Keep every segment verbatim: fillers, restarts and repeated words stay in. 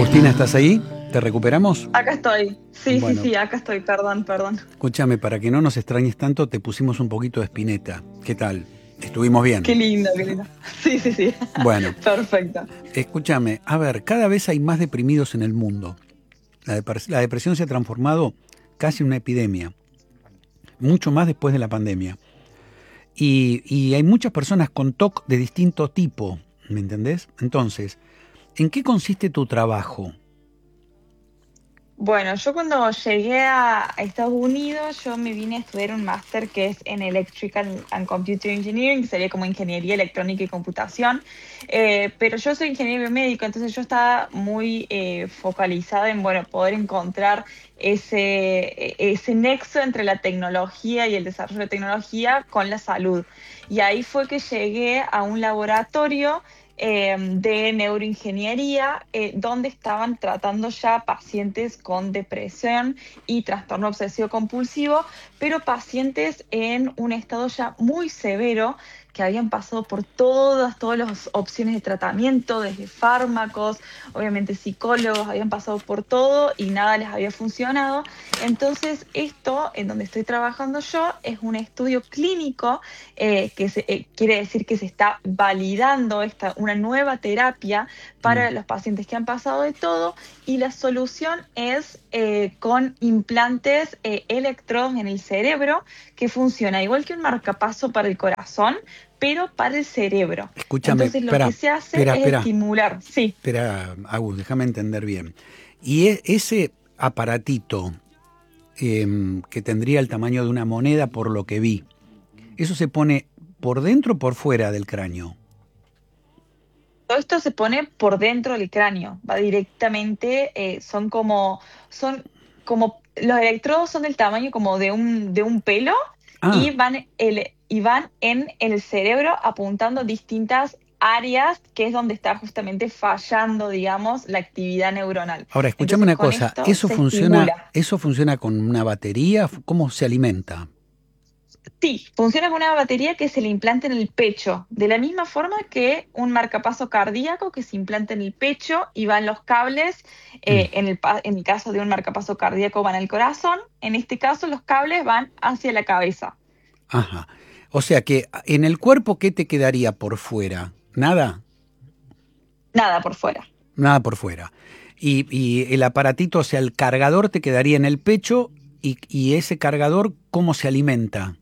Agustina, ¿estás ahí? ¿Te recuperamos? Acá estoy. Sí, Bueno, sí, sí, acá estoy. Perdón, perdón. escúchame, para que no nos extrañes tanto, te pusimos un poquito de Spinetta. ¿Qué tal? ¿Estuvimos Qué bien? lindo, qué lindo. Sí, sí, sí. Bueno, Perfecto. escúchame, a ver, cada vez hay más deprimidos en el mundo. La, depres- la depresión se ha transformado casi en una epidemia, mucho más después de la pandemia. Y, y hay muchas personas con T O C de distinto tipo, ¿me entendés? Entonces, ¿en qué consiste tu trabajo? Bueno, yo cuando llegué a a Estados Unidos, yo me vine a estudiar un máster que es en Electrical and Computer Engineering, que sería como ingeniería electrónica y computación. Eh, pero yo soy ingeniero biomédico, entonces yo estaba muy eh, focalizada en, bueno, poder encontrar ese, e- ese nexo entre la tecnología y el desarrollo de tecnología con la salud. Y ahí fue que llegué a un laboratorio eh, de neuroingeniería, eh, donde estaban tratando ya pacientes con depresión y trastorno obsesivo compulsivo, pero pacientes en un estado ya muy severo, que habían pasado por todas, todas las opciones de tratamiento, desde fármacos, obviamente psicólogos, habían pasado por todo y nada les había funcionado. Entonces, esto en donde estoy trabajando yo es un estudio clínico, eh, que se, eh, quiere decir que se está validando esta, una nueva terapia Mm. para los pacientes que han pasado de todo, y la solución es eh, con implantes, eh, electrodos en el cerebro, que funciona igual que un marcapaso para el corazón, pero para el cerebro. Escúchame, Entonces lo que espera, se hace espera, es espera, estimular, sí, espera, Agus, déjame entender bien. Y e- ese aparatito em, que tendría el tamaño de una moneda por lo que vi, ¿eso se pone por dentro o por fuera del cráneo? todo esto se pone por dentro del cráneo, va directamente, eh, son como, son como, los electrodos son del tamaño como de un, de un pelo, y Ah, van, el, y van en el cerebro apuntando distintas áreas, que es donde está justamente fallando, digamos, la actividad neuronal. ahora escúchame Entonces una con cosa, esto ¿eso se funciona, estimula. eso funciona con una batería? ¿Cómo se alimenta? Sí, funciona con una batería que se le implanta en el pecho, de la misma forma que un marcapaso cardíaco que se implanta en el pecho y van los cables, Mm, eh, en el, pa- en el caso de un marcapaso cardíaco van al corazón, en este caso los cables van hacia la cabeza, ajá. O sea que en el cuerpo, ¿qué te quedaría por fuera? Nada, nada por fuera. nada por fuera. Y, y el aparatito, o sea, el cargador te quedaría en el pecho y, y ese cargador, ¿cómo se alimenta?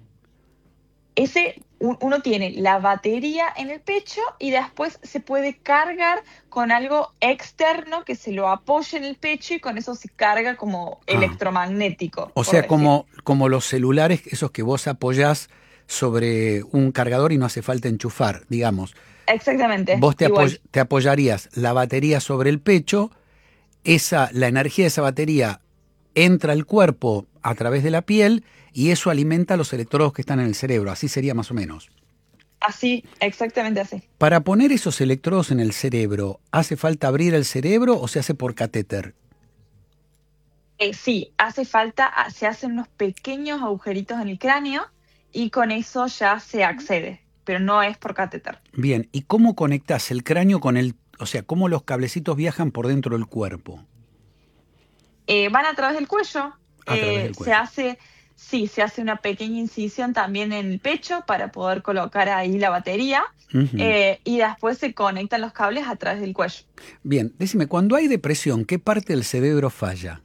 Ese, un- uno tiene la batería en el pecho y después se puede cargar con algo externo que se lo apoye en el pecho, y con eso se carga como Ah, electromagnético, o por sea, decir. como, como los celulares, esos que vos apoyás sobre un cargador y no hace falta enchufar, digamos. Exactamente, Vos te, igual. apoy- te apoyarías la batería sobre el pecho, esa, la energía de esa batería entra al cuerpo a través de la piel y eso alimenta los electrodos que están en el cerebro. Así sería más o menos. Así, exactamente así. Para poner esos electrodos en el cerebro, ¿hace falta abrir el cerebro o se hace por catéter? Eh, sí, hace falta, ah, se hacen unos pequeños agujeritos en el cráneo y con eso ya se accede, pero no es por catéter. Bien, ¿y cómo conectas el cráneo con el, o sea, cómo los cablecitos viajan por dentro del cuerpo? Eh, van a través del cuello, A través eh, del se cuello. hace, sí, se hace una pequeña incisión también en el pecho para poder colocar ahí la batería, Ujú. eh, y después se conectan los cables a través del cuello. Bien, decime, cuando hay depresión, ¿qué parte del cerebro falla?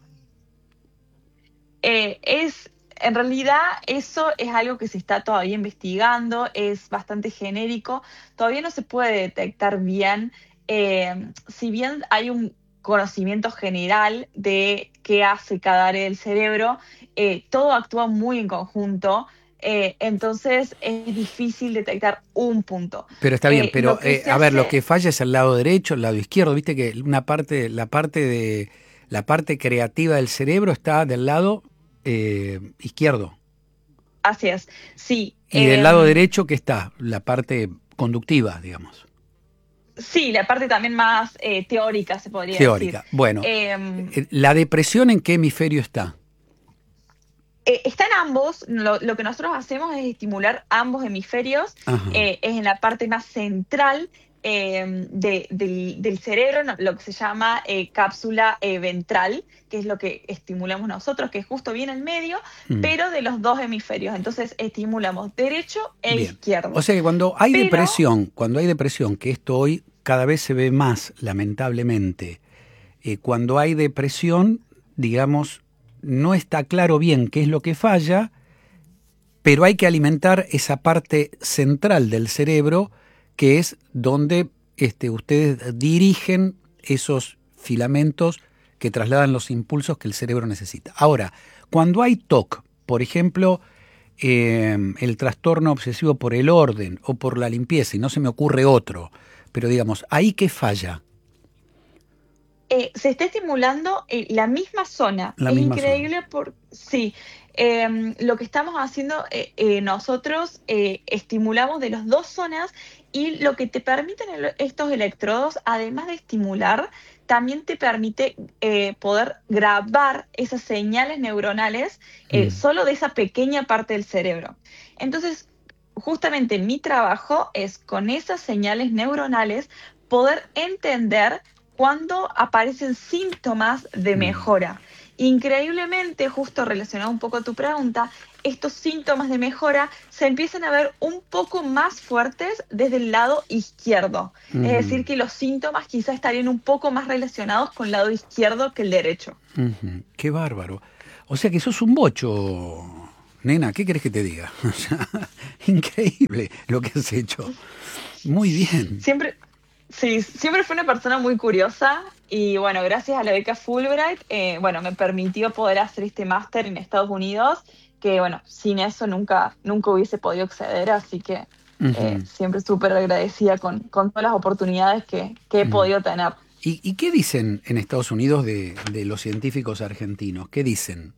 Eh, es, en realidad, eso es algo que se está todavía investigando, es bastante genérico, todavía no se puede detectar bien. Eh, si bien hay un conocimiento general de qué hace cada área del cerebro, eh, todo actúa muy en conjunto, eh, entonces es difícil detectar un punto. Pero está bien, Eh, lo pero que eh, se a ver, lo hace, que falla es el lado derecho, el lado izquierdo. Viste que una parte, la parte de la parte creativa del cerebro está del lado eh, izquierdo. así es, sí. Y del lado em, derecho que está la parte conductiva, digamos, Sí, la parte también más eh, teórica, se podría decir. teórica. Bueno, Eh, eh, ¿la depresión en qué hemisferio está? eh, está en ambos, lo, lo que nosotros hacemos es estimular ambos hemisferios, Ajá. eh, es en la parte más central, eh, de, del, del cerebro, no, lo que se llama eh, cápsula eh, ventral, que es lo que estimulamos nosotros, que es justo bien en medio, Mm. pero de los dos hemisferios. Entonces estimulamos derecho e Bien. O izquierdo. sea que cuando hay Pero depresión, cuando hay depresión, que esto hoy cada vez se ve más, lamentablemente, eh, cuando hay depresión, digamos, no está claro bien qué es lo que falla, pero hay que alimentar esa parte central del cerebro, que es donde este, ustedes dirigen esos filamentos que trasladan los impulsos que el cerebro necesita. Ahora, cuando hay T O C, por ejemplo, eh, el trastorno obsesivo por el orden o por la limpieza, y no se me ocurre otro, pero digamos, ¿ahí qué falla? eh, se está estimulando eh, la misma zona. La Es misma zona. increíble por sí. Eh, lo que estamos haciendo eh, eh, nosotros eh, estimulamos de las dos zonas y lo que te permiten el- estos electrodos, además de estimular, también te permite eh, poder grabar esas señales neuronales eh, Mm. solo de esa pequeña parte del cerebro. Entonces, justamente mi trabajo es con esas señales neuronales poder entender cuando aparecen síntomas de Mm. mejora. Increíblemente, justo relacionado un poco a tu pregunta, estos síntomas de mejora se empiezan a ver un poco más fuertes desde el lado izquierdo. Es Ujú. decir, que los síntomas quizás estarían un poco más relacionados con el lado izquierdo que el derecho. Ujú. Qué bárbaro. O sea que sos un bocho, nena, ¿qué querés que te diga? O sea, increíble lo que has hecho. Muy bien. Siempre, sí, siempre fui una persona muy curiosa y bueno, gracias a la beca Fulbright, eh, bueno, me permitió poder hacer este máster en Estados Unidos, que bueno, sin eso nunca, nunca hubiese podido acceder, así que eh, Ujú, siempre súper agradecida con, con todas las oportunidades que, que he ujú. podido tener. ¿Y, y qué dicen en Estados Unidos de, de los científicos argentinos? ¿Qué dicen?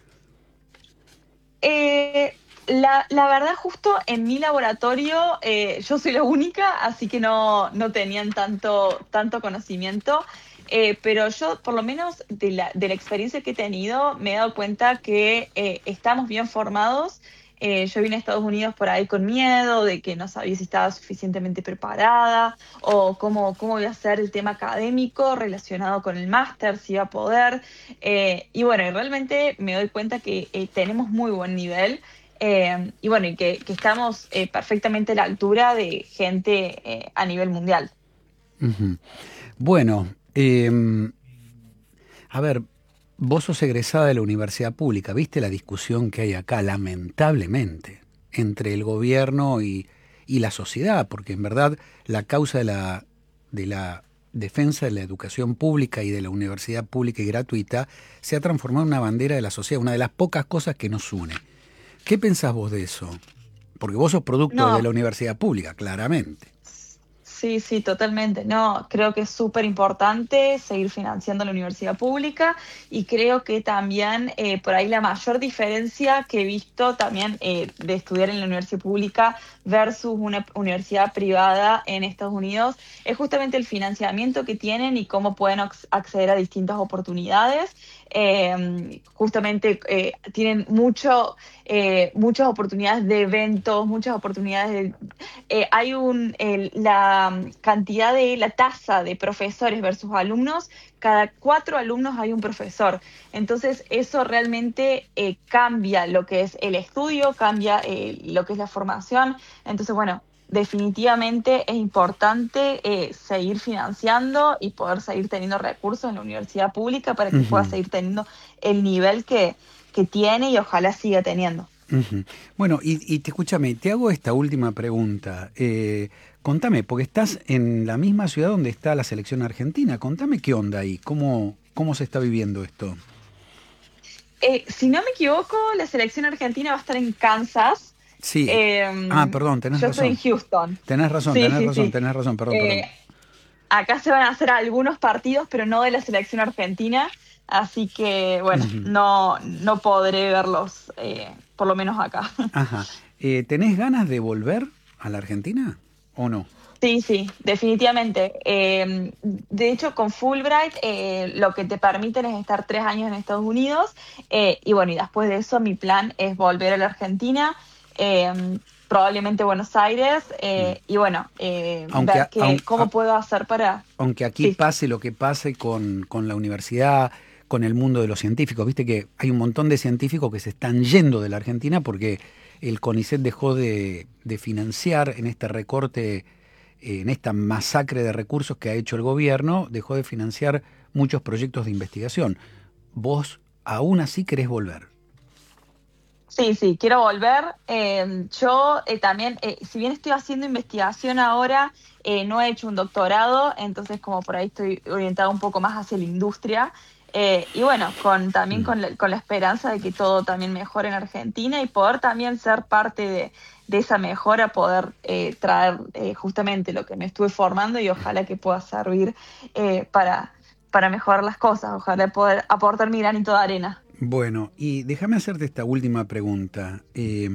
Eh, la, la verdad, justo en mi laboratorio, eh, yo soy la única, así que no, no tenían tanto, tanto conocimiento. Eh, pero yo, por lo menos de la, de la experiencia que he tenido, me he dado cuenta que eh, estamos bien formados. Eh, yo vine a Estados Unidos por ahí con miedo de que no sabía si estaba suficientemente preparada o cómo, cómo iba a ser el tema académico relacionado con el máster, si iba a poder. Eh, y bueno, y realmente me doy cuenta que eh, tenemos muy buen nivel eh, y bueno, y que, que estamos eh, perfectamente a la altura de gente eh, a nivel mundial. Ujú. Bueno, eh, a ver, vos sos egresada de la universidad pública, ¿viste la discusión que hay acá, lamentablemente, entre el gobierno y, y la sociedad? Porque en verdad la causa de la, de la defensa de la educación pública y de la universidad pública y gratuita se ha transformado en una bandera de la sociedad, una de las pocas cosas que nos une. ¿Qué pensás vos de eso? Porque vos sos producto de No, la universidad pública, claramente. sí, sí, totalmente. No, creo que es súper importante seguir financiando la universidad pública y creo que también eh, por ahí la mayor diferencia que he visto también eh, de estudiar en la universidad pública versus una universidad privada en Estados Unidos es justamente el financiamiento que tienen y cómo pueden ac- acceder a distintas oportunidades. Eh, justamente eh, tienen mucho, eh, muchas oportunidades de eventos, muchas oportunidades de eh, hay un, el- la cantidad de, la tasa de profesores versus alumnos, cada cuatro alumnos hay un profesor. Entonces eso realmente eh, cambia lo que es el estudio, cambia eh, lo que es la formación. Entonces, bueno, definitivamente es importante eh, seguir financiando y poder seguir teniendo recursos en la universidad pública para que pueda Ujú. seguir teniendo el nivel que, que tiene y ojalá siga teniendo. Ujú. Bueno, y, y te escúchame, te hago esta última pregunta. Eh, contame, porque estás en la misma ciudad donde está la selección argentina. Contame qué onda ahí, cómo, cómo se está viviendo esto. Eh, si no me equivoco, la selección argentina va a estar en Kansas. Sí. Ah, Eh, perdón, tenés yo estoy en razón. Houston. Tenés razón, Sí, tenés sí, razón, sí. tenés razón, perdón, Eh, perdón. acá se van a hacer algunos partidos, pero no de la selección argentina. Así que, bueno, Ujú. no, no podré verlos, eh, por lo menos acá. Ajá. Eh, ¿tenés ganas de volver a la Argentina o no? Sí, sí, definitivamente. Eh, de hecho, con Fulbright eh, lo que te permiten es estar tres años en Estados Unidos eh, y bueno, y después de eso mi plan es volver a la Argentina. Eh, probablemente Buenos Aires, eh, y bueno, eh, aunque, ver que, aunque, cómo puedo hacer para... Aunque aquí sí. pase lo que pase con, con la universidad, con el mundo de los científicos, viste que hay un montón de científicos que se están yendo de la Argentina porque el CONICET dejó de, de financiar en este recorte, eh, en esta masacre de recursos que ha hecho el gobierno, dejó de financiar muchos proyectos de investigación. ¿Vos aún así querés volver? Sí, sí, quiero volver. Eh, yo eh, también, eh, si bien estoy haciendo investigación ahora, eh, no he hecho un doctorado, entonces como por ahí estoy orientada un poco más hacia la industria. Eh, y bueno, con también mm. con, la, con la esperanza de que todo también mejore en Argentina y poder también ser parte de, de esa mejora, poder eh, traer eh, justamente lo que me estuve formando y ojalá que pueda servir eh, para, para mejorar las cosas, ojalá poder aportar mi granito de arena. Bueno, y déjame hacerte esta última pregunta. Eh,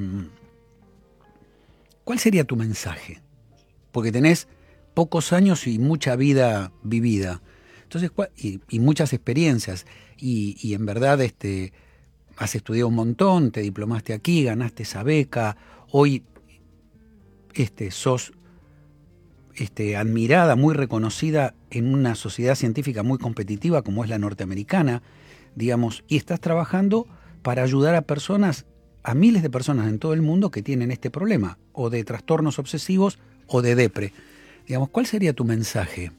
¿Cuál sería tu mensaje? Porque tenés pocos años y mucha vida vivida. Entonces, y, y muchas experiencias. Y, y en verdad este, has estudiado un montón, te diplomaste aquí, ganaste esa beca. Hoy este, sos este, admirada, muy reconocida en una sociedad científica muy competitiva como es la norteamericana. Digamos, y estás trabajando para ayudar a personas, a miles de personas en todo el mundo que tienen este problema, o de trastornos obsesivos o de depre. Digamos, ¿cuál sería tu mensaje?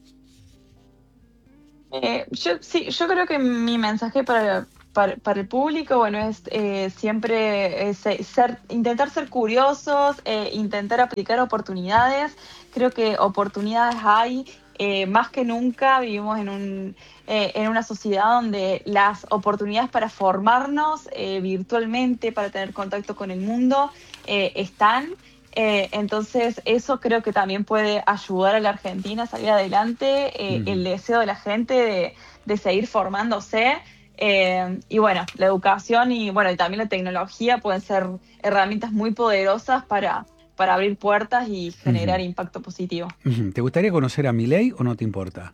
Eh, yo sí, yo creo que mi mensaje para, para, para el público, bueno, es eh, siempre eh, ser, intentar ser curiosos, eh, intentar aplicar oportunidades. Creo que oportunidades hay. Eh, más que nunca vivimos en, un, eh, en una sociedad donde las oportunidades para formarnos eh, virtualmente, para tener contacto con el mundo, eh, están. Eh, entonces eso creo que también puede ayudar a la Argentina a salir adelante, eh, mm. el deseo de la gente de, de seguir formándose. Eh, y bueno, la educación y, bueno, y también la tecnología pueden ser herramientas muy poderosas para... para abrir puertas y generar uh-huh. impacto positivo. Uh-huh. ¿Te gustaría conocer a Milei o no te importa?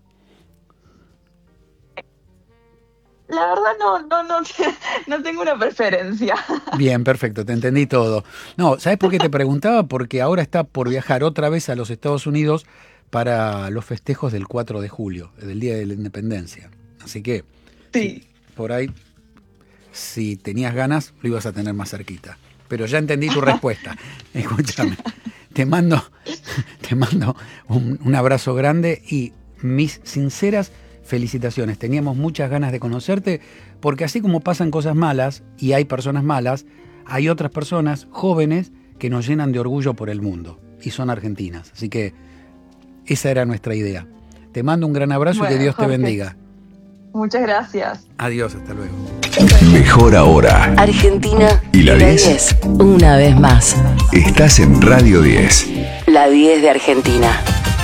La verdad no, no, no, no tengo una preferencia. Bien, perfecto, te entendí todo. No, ¿sabes por qué te preguntaba? Porque ahora está por viajar otra vez a los Estados Unidos para los festejos del cuatro de julio, del Día de la Independencia. Así que, sí. si, por ahí, si tenías ganas, lo ibas a tener más cerquita. Pero ya entendí tu respuesta. Escúchame, te mando, te mando un, un abrazo grande y mis sinceras felicitaciones. Teníamos muchas ganas de conocerte porque así como pasan cosas malas y hay personas malas, hay otras personas jóvenes que nos llenan de orgullo por el mundo y son argentinas. Así que esa era nuestra idea. Te mando un gran abrazo bueno, y que Dios Jorge, te bendiga. Muchas gracias. Adiós, hasta luego. Mejor ahora. Argentina y la diez. Una vez más. Estás en Radio diez. La diez de Argentina.